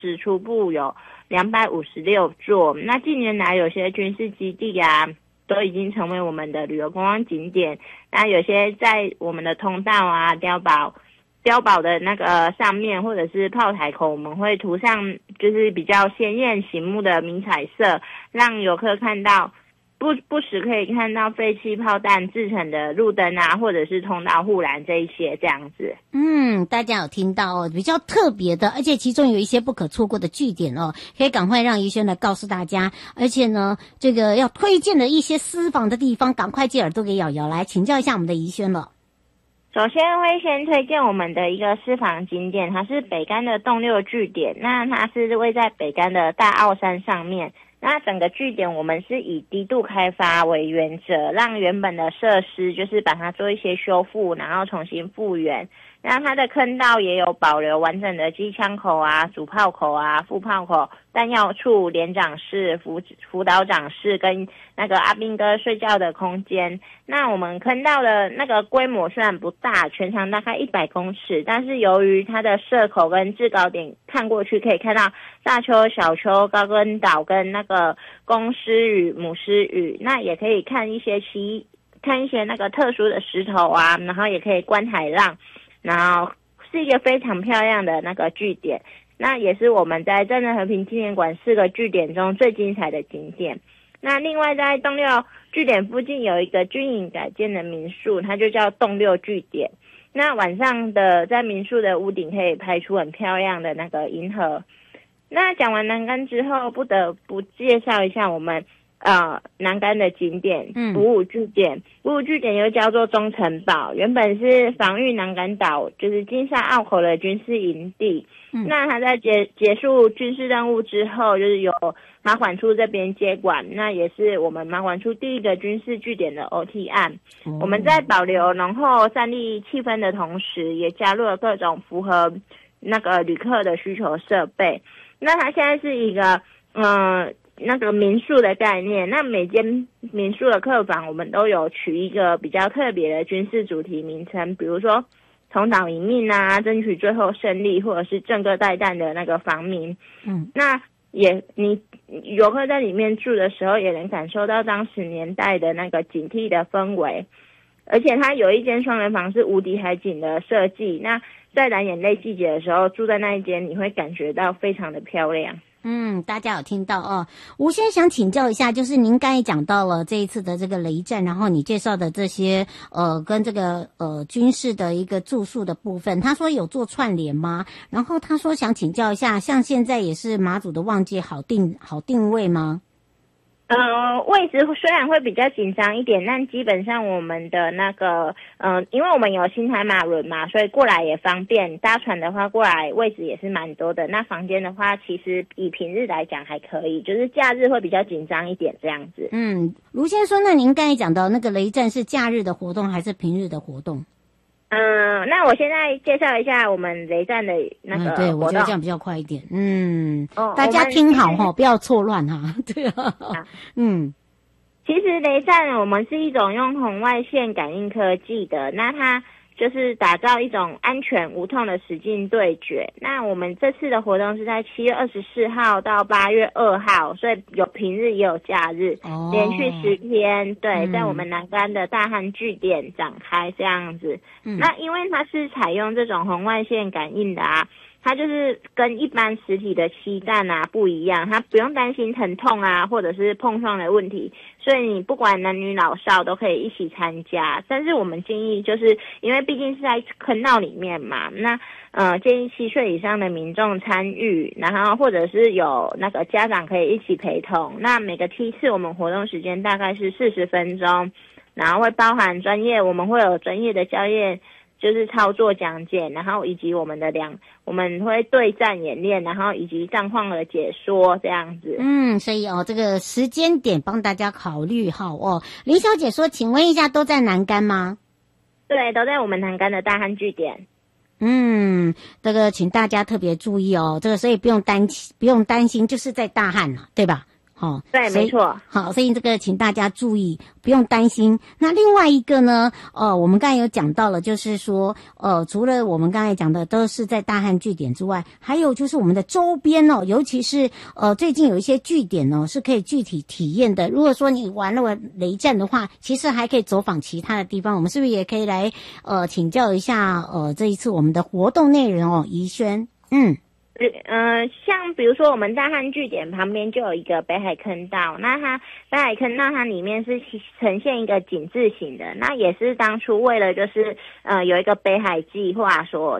时初步有256座。那近年来有些军事基地啊，都已经成为我们的旅游观光景点。那有些在我们的通道啊、碉堡的那个上面，或者是炮台口，我们会涂上就是比较鲜艳醒目的迷彩色，让游客看到不时可以看到废弃炮弹制成的路灯啊，或者是通道护栏这一些这样子。 大家有听到哦，比较特别的，而且其中有一些不可错过的据点哦，可以赶快让怡萱来告诉大家。而且呢，这个要推荐的一些私房的地方，赶快借耳朵给瑶瑶来请教一下我们的怡萱了。 首先会先推荐我们的一个私房景点，它是北竿的洞六据点。那它是位在北竿的大澳山上面。那整个据点我们是以低度开发为原则，让原本的设施就是把它做一些修复，然后重新复原。那它的坑道也有保留完整的机枪口啊、主炮口啊、副炮口、弹药处、连长室、辅导长室跟那个阿兵哥睡觉的空间。那我们坑道的那个规模虽然不大，全长大概100公尺，但是由于它的射口跟制高点看过去可以看到大丘、小丘、高根岛跟那个公狮屿、母狮屿，那也可以看一些那个特殊的石头啊，然后也可以观海浪。然后是一个非常漂亮的那个据点，那也是我们在战争和平纪念馆4个据点中最精彩的景点。那另外在洞六据点附近有一个军营改建的民宿，它就叫洞六据点。那晚上的在民宿的屋顶可以拍出很漂亮的那个银河。那讲完南竿之后，不得不介绍一下我们南竿的景点补武据点。补武据点又叫做中城堡，原本是防御南竿岛就是金沙澳口的军事营地。那他在结束军事任务之后，就是由马管处这边接管，那也是我们马管处第一个军事据点的 OT 案。我们在保留浓厚战地气氛的同时，也加入了各种符合那个旅客的需求设备。那它现在是一个那个民宿的概念，那每间民宿的客房我们都有取一个比较特别的军事主题名称，比如说同岛一命啊，争取最后胜利，或者是正个带弹的那个房名。那你游客在里面住的时候也能感受到当时年代的那个警惕的氛围。而且它有一间双人房是无敌海景的设计，那在蓝眼泪季节的时候住在那一间，你会感觉到非常的漂亮。 大家有听到哦。我先想请教一下，就是您刚才讲到了这一次的这个雷战，然后你介绍的这些跟这个军事的一个住宿的部分，他说有做串联吗？然后他说想请教一下，像现在也是马祖的旺季，好定位吗？ 位置虽然会比较紧张一点，但基本上我们的那个因为我们有新台马轮嘛，所以过来也方便。搭船的话过来位置也是蛮多的。那房间的话，其实以平日来讲还可以，就是假日会比较紧张一点这样子。 卢先生，那您刚才讲到那个雷战是假日的活动还是平日的活动？ 那我现在介绍一下我们雷战的那个活动。 对，我觉得这样比较快一点。大家听好哈，不要错乱哈。对啊。 其实雷战我们是一种用红外线感应科技的，那它就是打造一种安全无痛的实境对决。那我们这次的活动是在7月24号到8月2号，所以有平日也有假日，连续10天，对，在我们南竿的大汉据点展开这样子。那因为它是采用这种红外线感应的啊，它就是跟一般实体的漆弹啊不一样，它不用担心疼痛啊或者是碰撞的问题，所以你不管男女老少都可以一起参加。但是我们建议就是因为毕竟是在坑道里面嘛，那建议7岁以上的民众参与，然后或者是有那个家长可以一起陪同。那每个梯次我们活动时间大概是40分钟，然后会包含我们会有专业的教练就是操作讲解，然后以及我们会对战演练，然后以及战况的解说这样子。 所以这个时间点帮大家考虑好哦。林小姐说，请问一下，都在南竿吗？ 对，都在我们南竿的大汉据点。 这个请大家特别注意哦，这个所以不用担心，就是在大汉了，对吧？ 哈。 对，没错。 好，所以这个请大家注意，不用担心。那另外一个呢，我们刚才有讲到了，就是说，除了我们刚才讲的都是在大汉据点之外，还有就是我们的周边哦，尤其是最近有一些据点哦，是可以具体体验的。如果说你玩了雷战的话，其实还可以走访其他的地方。我们是不是也可以来请教一下这一次我们的活动内容哦，怡萱？ 像比如说我们大汉据点旁边就有一个北海坑道，那它北海坑道它里面是呈现一个井字形的，那也是当初为了就是有一个北海计划所